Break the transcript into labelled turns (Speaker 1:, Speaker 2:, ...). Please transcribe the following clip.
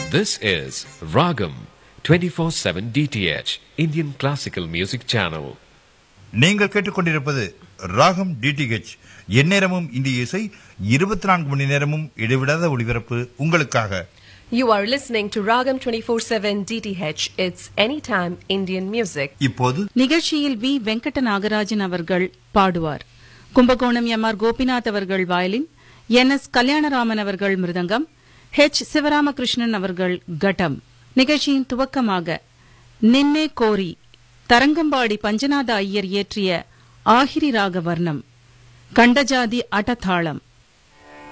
Speaker 1: This is Ragam 24/7 DTH Indian Classical Music Channel.
Speaker 2: நீங்கள் கேட்டுக்கொண்டிருப்பது ராகம் டிடிஹெச். எந்நேரமும் இந்திய இசை, 24 மணி நேரமும் இடைவிடாத ஒளிபரப்பு உங்களுக்காக.
Speaker 3: You are listening to Ragam 24/7 DTH. It's anytime Indian music.
Speaker 2: இப்போது
Speaker 4: நிகழ்ச்சியில் வி வெங்கட நாகராஜன் அவர்கள் பாடுவார். கும்பகோணம் எம்.ஆர். கோபிநாத் அவர்கள் வயலின், என்.எஸ். கல்யாணராமன் அவர்கள் மிருதங்கம், ஹெச். சிவராமகிருஷ்ணன் அவர்கள் கட்டம். நிகழ்ச்சியின் துவக்கமாக நின்னே கோரி தரங்கம்பாடி பஞ்சநாத ஐயர் இயற்றிய ஆகிரி ராக வர்ணம், கண்டஜாதி அடதாளம்.